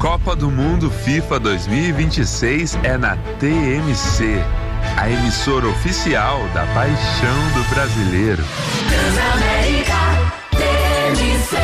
Copa do Mundo FIFA 2026 é na TMC, a emissora oficial da paixão do brasileiro. Transamérica, TMC.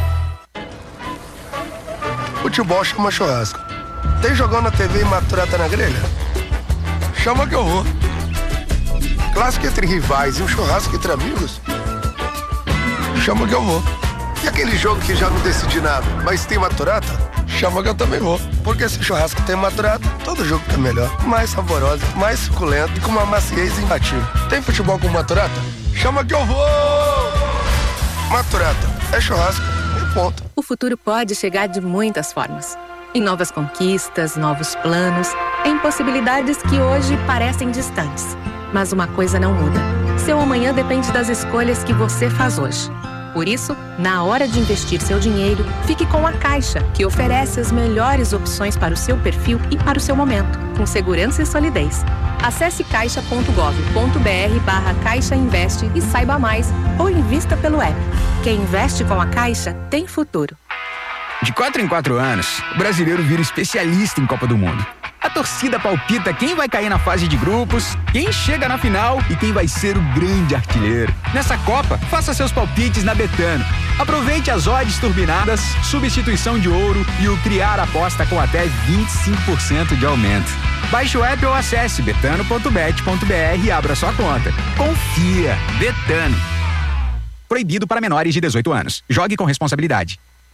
Futebol chama churrasco. Tem jogão na TV e maturata na grelha? Chama que eu vou. Clássico entre rivais e um churrasco entre amigos? Chama que eu vou. E aquele jogo que já não decidi nada, mas tem maturata? Chama que eu também vou. Porque se churrasco tem maturata, todo jogo tá melhor. Mais saboroso, mais suculento e com uma maciez imbatível. Tem futebol com maturata? Chama que eu vou! Maturata é churrasco e ponto. O futuro pode chegar de muitas formas. Em novas conquistas, novos planos, em possibilidades que hoje parecem distantes. Mas uma coisa não muda. Seu amanhã depende das escolhas que você faz hoje. Por isso, na hora de investir seu dinheiro, fique com a Caixa, que oferece as melhores opções para o seu perfil e para o seu momento, com segurança e solidez. Acesse caixa.gov.br/Caixa Investe e saiba mais, ou invista pelo app. Quem investe com a Caixa tem futuro. De 4 em 4 anos, o brasileiro vira especialista em Copa do Mundo. A torcida palpita quem vai cair na fase de grupos, quem chega na final e quem vai ser o grande artilheiro. Nessa Copa, faça seus palpites na Betano. Aproveite as odds turbinadas, substituição de ouro e o criar aposta com até 25% de aumento. Baixe o app ou acesse betano.bet.br e abra sua conta. Confia, Betano. Proibido para menores de 18 anos. Jogue com responsabilidade.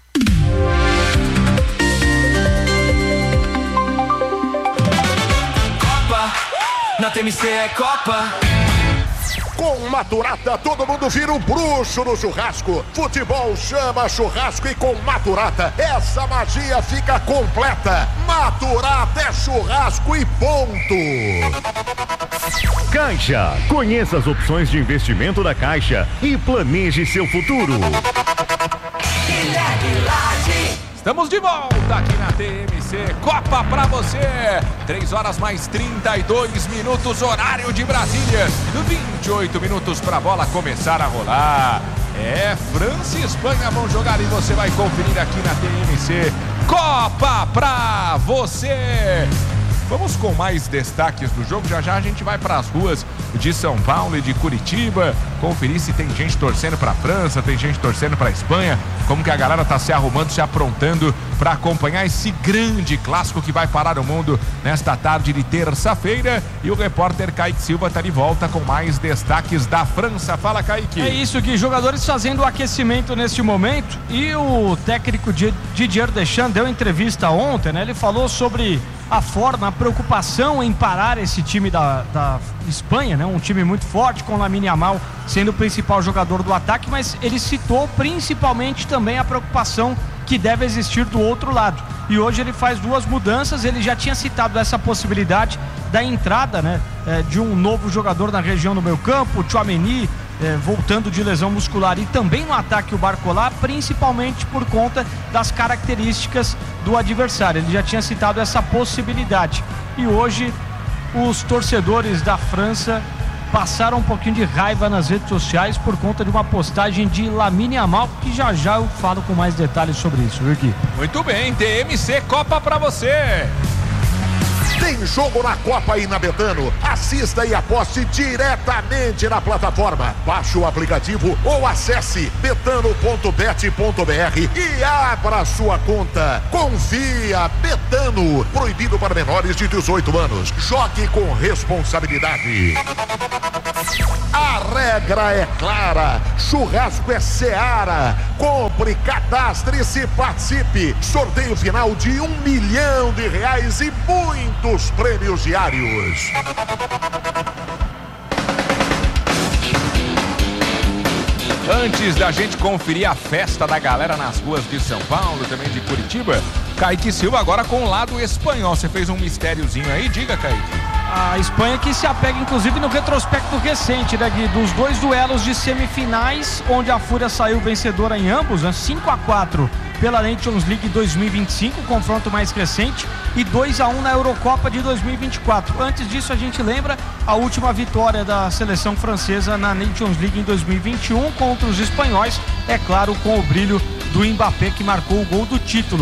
Na TMC é Copa. Com Maturata, todo mundo vira um bruxo no churrasco. Futebol chama churrasco e com Maturata, essa magia fica completa. Maturata é churrasco e ponto. Caixa. Conheça as opções de investimento da Caixa e planeje seu futuro. Estamos de volta aqui na TMC, Copa pra você, 3 horas mais 32 minutos, horário de Brasília, 28 minutos pra bola começar a rolar. França e Espanha vão jogar e você vai conferir aqui na TMC, Copa pra você. Vamos com mais destaques do jogo. Já já a gente vai para as ruas de São Paulo e de Curitiba, conferir se tem gente torcendo para a França, tem gente torcendo para a Espanha, como que a galera tá se arrumando, se aprontando para acompanhar esse grande clássico que vai parar o mundo nesta tarde de terça-feira. E o repórter Kaique Silva tá de volta com mais destaques da França. Fala, Kaique. É isso, Gui, jogadores fazendo o aquecimento neste momento, e o técnico Didier Deschamps deu entrevista ontem, né? Ele falou sobre a forma, a preocupação em parar esse time da Espanha, né? Um time muito forte, com Lamine Yamal sendo o principal jogador do ataque, mas ele citou principalmente também a preocupação que deve existir do outro lado. E hoje ele faz 2 mudanças. Ele já tinha citado essa possibilidade da entrada, né, de um novo jogador na região do meio campo, o Tchouaméni, voltando de lesão muscular, e também no ataque o Barcola, principalmente por conta das características do adversário. Ele já tinha citado essa possibilidade. E hoje os torcedores da França passaram um pouquinho de raiva nas redes sociais por conta de uma postagem de Lamine Yamal, que já já eu falo com mais detalhes sobre isso, viu, Gui? Muito bem, TMC Copa pra você. Tem jogo na Copa e na Betano. Assista e aposte diretamente na plataforma. Baixe o aplicativo ou acesse betano.bet.br e abra sua conta. Confia, Betano. Proibido para menores de 18 anos. Jogue com responsabilidade. A regra é clara. Churrasco é Seara. Compre, cadastre-se e participe. Sorteio final de R$1 milhão e muitos prêmios diários. Antes da gente conferir a festa da galera nas ruas de São Paulo, também de Curitiba, Kaique Silva agora com o lado espanhol. Você fez um mistériozinho aí, diga, Kaique. A Espanha que se apega inclusive no retrospecto recente, né, Gui, dos 2 duelos de semifinais, onde a Fúria saiu vencedora em ambos, né, 5-4 pela Nations League 2025, confronto mais recente, e 2-1 na Eurocopa de 2024. Antes disso, a gente lembra a última vitória da seleção francesa na Nations League em 2021 contra os espanhóis, é claro, com o brilho do Mbappé, que marcou o gol do título.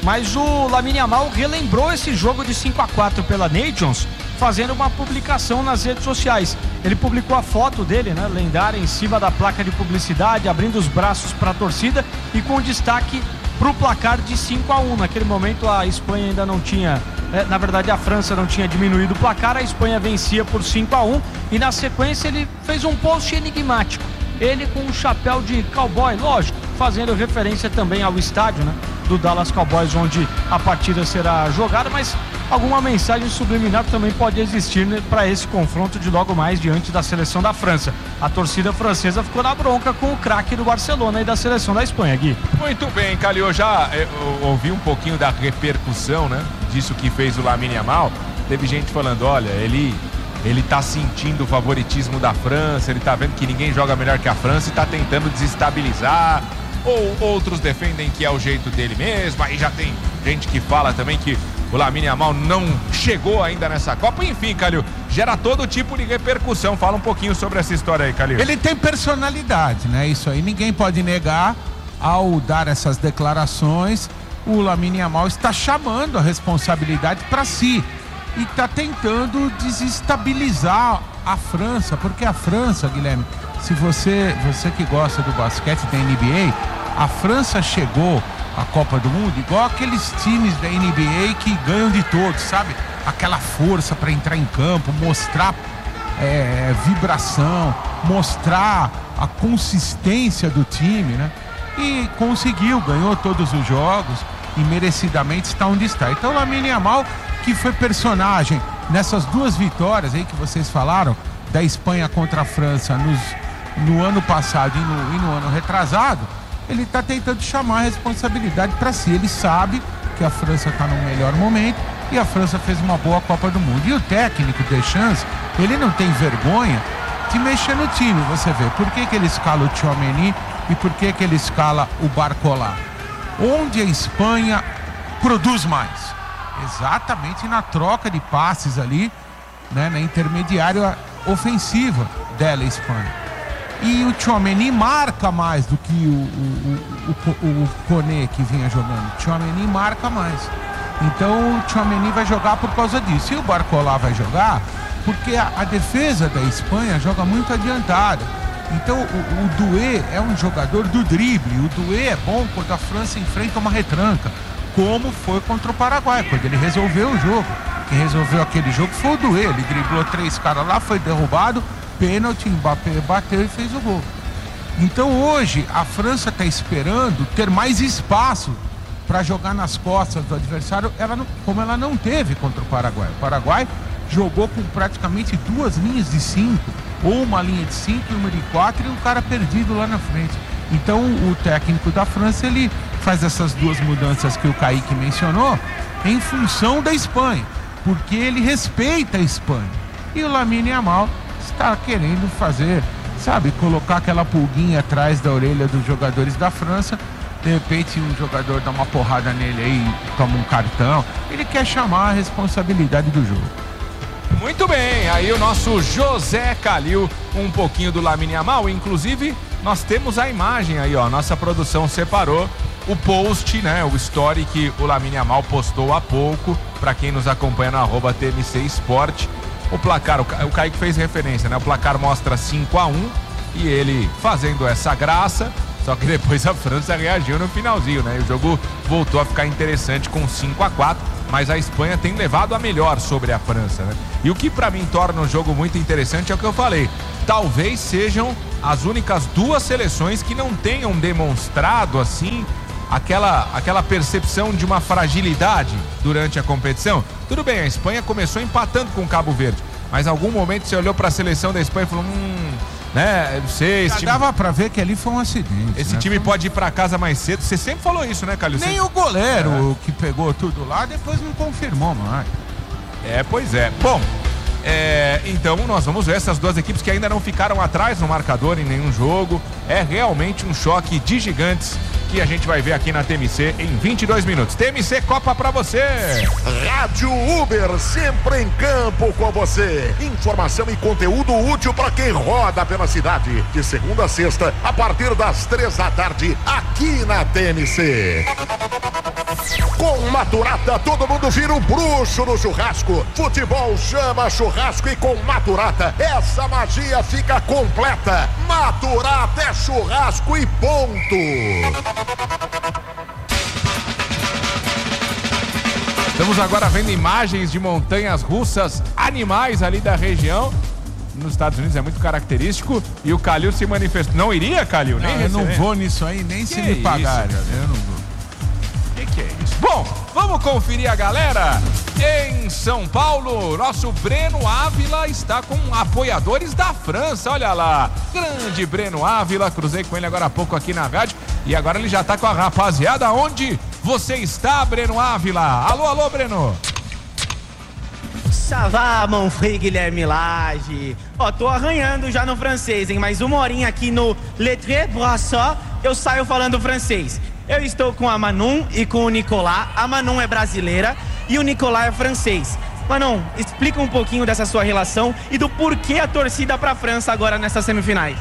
Mas o Lamine Yamal relembrou esse jogo de 5-4 pela Nations, fazendo uma publicação nas redes sociais. Ele publicou a foto dele, né, lendária, em cima da placa de publicidade, abrindo os braços para a torcida e com destaque para o placar de 5-1. Naquele momento a Espanha ainda não tinha, na verdade a França não tinha diminuído o placar, a Espanha vencia por 5-1 e na sequência ele fez um post enigmático. Ele com um chapéu de cowboy, lógico, fazendo referência também ao estádio, né, do Dallas Cowboys, onde a partida será jogada, mas alguma mensagem subliminar também pode existir, né, para esse confronto de logo mais diante da seleção da França. A torcida francesa ficou na bronca com o craque do Barcelona e da seleção da Espanha, Gui. Muito bem, Calil, já ouvi um pouquinho da repercussão, né, disso que fez o Lamine Yamal. Teve gente falando, olha, ele tá sentindo o favoritismo da França, ele tá vendo que ninguém joga melhor que a França e tá tentando desestabilizar. Ou outros defendem que é o jeito dele mesmo. Aí já tem gente que fala também que o Lamine Yamal não chegou ainda nessa Copa. Enfim, Calil, gera todo tipo de repercussão. Fala um pouquinho sobre essa história aí, Calil. Ele tem personalidade, né? Isso aí ninguém pode negar. Ao dar essas declarações, o Lamine Yamal está chamando a responsabilidade para si e está tentando desestabilizar a França, porque a França, Guilherme, se você que gosta do basquete da NBA, a França chegou à Copa do Mundo igual aqueles times da NBA que ganham de todos, sabe? Aquela força para entrar em campo, mostrar vibração, mostrar a consistência do time, né? E conseguiu, ganhou todos os jogos e merecidamente está onde está. Então o Lamine Yamal, que foi personagem nessas duas vitórias aí que vocês falaram, da Espanha contra a França no ano passado e no ano retrasado, ele está tentando chamar a responsabilidade para si. Ele sabe que a França está no melhor momento e a França fez uma boa Copa do Mundo. E o técnico Deschamps, ele não tem vergonha de mexer no time. Você vê, por que ele escala o Tchouaméni e por que ele escala o Barcola? Onde a Espanha produz mais? Exatamente na troca de passes ali, né, na intermediária ofensiva dela, a Espanha. E o Tchouaméni marca mais do que o Koné que vinha jogando. O Tchouaméni marca mais. Então o Tchouaméni vai jogar por causa disso. E o Barcola vai jogar porque a defesa da Espanha joga muito adiantada. Então o Doué é um jogador do drible. O Doué é bom quando a França enfrenta uma retranca, como foi contra o Paraguai, quando ele resolveu o jogo. Quem resolveu aquele jogo foi o Doué. Ele driblou 3 caras lá, foi derrubado, pênalti, Mbappé bateu e fez o gol. Então hoje a França está esperando ter mais espaço para jogar nas costas do adversário, como ela não teve contra o Paraguai. O Paraguai jogou com praticamente 2 linhas de 5, ou uma linha de 5 e uma de 4, e um cara perdido lá na frente. Então o técnico da França, ele faz essas duas mudanças que o Kaique mencionou em função da Espanha, porque ele respeita a Espanha. E o Lamine Yamal está querendo fazer, sabe, colocar aquela pulguinha atrás da orelha dos jogadores da França. De repente um jogador dá uma porrada nele aí e toma um cartão. Ele quer chamar a responsabilidade do jogo. Muito bem, aí o nosso José Calil, um pouquinho do Lamine Yamal. Inclusive nós temos a imagem aí, ó, nossa produção separou o post, né, o story que o Lamine Yamal postou há pouco, para quem nos acompanha no @TMC Esporte. O placar, o Kaique fez referência, né, o placar mostra 5-1 e ele fazendo essa graça, só que depois a França reagiu no finalzinho, né, e o jogo voltou a ficar interessante com 5-4, mas a Espanha tem levado a melhor sobre a França, né? E o que para mim torna o jogo muito interessante é o que eu falei, talvez sejam as únicas duas seleções que não tenham demonstrado assim aquela percepção de uma fragilidade durante a competição. Tudo bem, a Espanha começou empatando com o Cabo Verde, mas em algum momento você olhou para a seleção da Espanha e falou, né, não sei, esse time... dava para ver que ali foi um acidente. Esse time pode ir para casa mais cedo. Você sempre falou isso, né, Calil? Nem o goleiro que pegou tudo lá depois não confirmou mais. Pois é. Bom, então nós vamos ver essas duas equipes que ainda não ficaram atrás no marcador em nenhum jogo. É realmente um choque de gigantes que a gente vai ver aqui na TMC em 22 minutos. TMC Copa pra você. Rádio Uber, sempre em campo com você. Informação e conteúdo útil para quem roda pela cidade. De segunda a sexta, a partir das 3 da tarde, aqui na TMC. Com Maturata, todo mundo vira um bruxo no churrasco. Futebol chama churrasco e com Maturata essa magia fica completa. Maturata é churrasco e ponto. Estamos agora vendo imagens de montanhas russas, animais ali da região. Nos Estados Unidos é muito característico. E o Calil se manifestou. Não iria, Calil? Não, eu não vou nisso aí, nem se me pagarem. Eu não vou. Que é isso? Bom, vamos conferir a galera. Em São Paulo, nosso Breno Ávila está com apoiadores da França. Olha lá, grande Breno Ávila. Cruzei com ele agora há pouco aqui na rádio. E agora ele já está com a rapaziada. Onde você está, Breno Ávila? Alô, alô, Breno. Ça va, mon frère Guilherme Lage. Ó, tô arranhando já no francês, hein? Mas uma horinha aqui no Le Très Brassard, eu saio falando francês. Eu estou com a Manon e com o Nicolas. A Manon é brasileira e o Nicolas é francês. Manon, explica um pouquinho dessa sua relação e do porquê a torcida pra França agora nessas semifinais.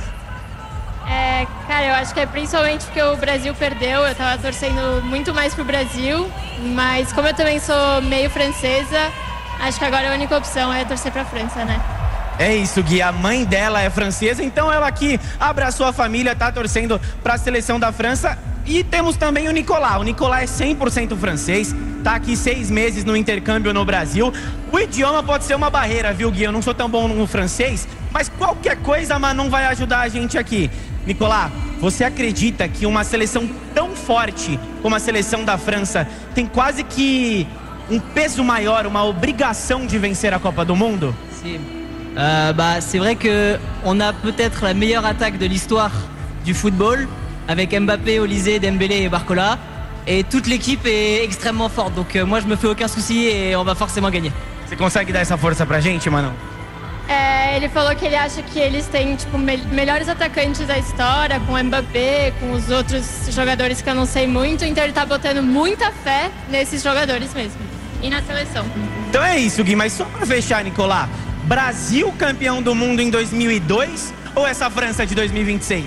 Cara, eu acho que é principalmente porque o Brasil perdeu. Eu tava torcendo muito mais pro Brasil, mas como eu também sou meio francesa, acho que agora a única opção é torcer pra França, né? É isso, Gui, a mãe dela é francesa, então ela aqui abraçou a família, tá torcendo pra seleção da França. E temos também o Nicolas. O Nicolas é 100% francês, tá aqui 6 meses no intercâmbio no Brasil. O idioma pode ser uma barreira, viu, Gui? Eu não sou tão bom no francês, mas qualquer coisa a Manon vai ajudar a gente aqui. Nicolas, você acredita que uma seleção tão forte como a seleção da França tem quase que um peso maior, uma obrigação de vencer a Copa do Mundo? Sim. C'est vrai qu'on a peut-être la meilleure attaque de l'histoire du football, avec Mbappé, Olysée, Dembélé et Barcola. Et toute l'équipe est extrêmement forte. Donc moi, je me fais aucun souci et on va forcément gagner. Você consegue dar essa força pra gente, Manon? Ele falou que ele acha que eles têm, tipo, melhores atacantes da história, com o Mbappé, com os outros jogadores que eu não sei muito. Então ele tá botando muita fé nesses jogadores mesmo. E na seleção. Então é isso, Gui. Mas só pra fechar, Nicolas, Brasil campeão do mundo em 2002 ou essa França de 2026?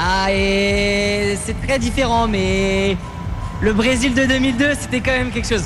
C'est très différent, mais le Brésil de 2002, c'était quand même quelque chose.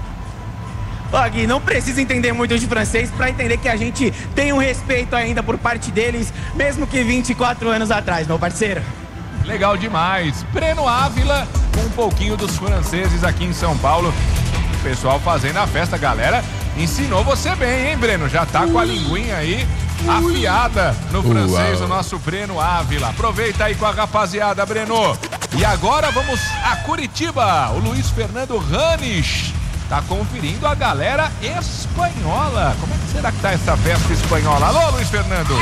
Ó, Gui, não precisa entender muito de francês pra entender que a gente tem um respeito ainda por parte deles, mesmo que 24 anos atrás, meu parceiro. Legal demais. Breno Ávila com um pouquinho dos franceses aqui em São Paulo. O pessoal fazendo a festa, galera. Ensinou você bem, hein, Breno? Já tá com a linguinha aí afiada no francês, o nosso Breno Ávila. Aproveita aí com a rapaziada, Breno. E agora vamos a Curitiba. O Luiz Fernando Ranes tá conferindo a galera espanhola. Como é que será que tá essa festa espanhola? Alô, Luiz Fernando.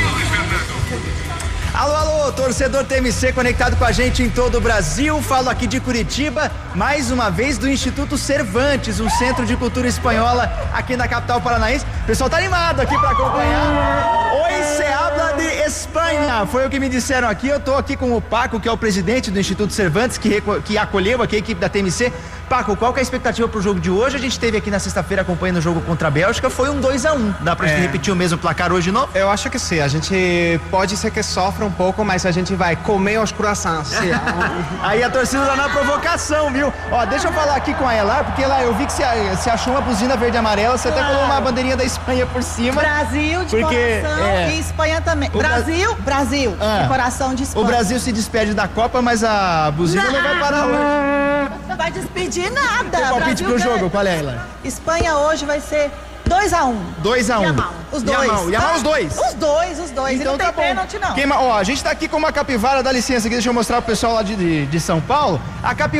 Alô, alô, torcedor TMC conectado com a gente em todo o Brasil. Falo aqui de Curitiba, mais uma vez do Instituto Cervantes, um centro de cultura espanhola aqui na capital paranaense. O pessoal tá animado aqui para acompanhar. Oi, se habla de Espanha. Foi o que me disseram aqui. Eu tô aqui com o Paco, que é o presidente do Instituto Cervantes, que acolheu aqui a equipe da TMC. Paco, qual que é a expectativa pro jogo de hoje? A gente esteve aqui na sexta-feira acompanhando o jogo contra a Bélgica, foi um 2-1. Dá pra gente repetir o mesmo placar hoje de novo? Eu acho que sim, a gente pode ser que sofra um pouco, mas a gente vai comer os croissants. Aí a torcida tá na provocação, viu? Ó, deixa eu falar aqui com a Elar, porque lá eu vi que você achou uma buzina verde e amarela, você até colocou uma bandeirinha da Espanha por cima. Brasil de coração e Espanha também. Brasil de coração de Espanha. O Brasil se despede da Copa, mas a buzina não vai parar hoje. Não vai despedir nada. Tem palpite pro jogo, qual é, Elar? Espanha hoje vai ser 2-1. 2-1. Yamal. Os dois. Yamal, os dois? Os dois. Então não tem tá bom. pênalti, não. Ó, a gente tá aqui com uma capivara, dá licença aqui, deixa eu mostrar pro pessoal lá de São Paulo. A capivara